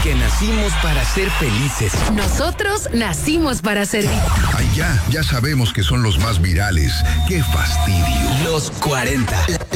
Porque nacimos para ser felices. Nosotros nacimos para servir. Ay, ya sabemos que son los más virales. ¡Qué fastidio! Los 40.